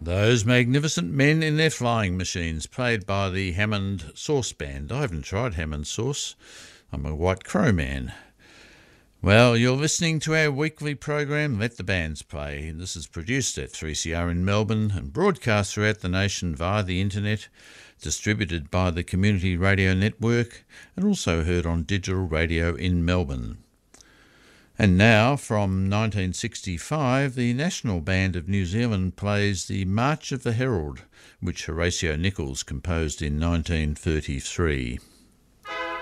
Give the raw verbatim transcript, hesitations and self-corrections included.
Those magnificent men in their flying machines, played by the Hammond Sauce Band. I haven't tried Hammond Sauce. I'm a White Crow man. Well, you're listening to our weekly program, Let the Bands Play. This is produced at three C R in Melbourne and broadcast throughout the nation via the internet, distributed by the Community Radio Network, and also heard on digital radio in Melbourne. And now, from nineteen sixty-five, the National Band of New Zealand plays the March of the Herald, which Horatio Nichols composed in nineteen thirty-three.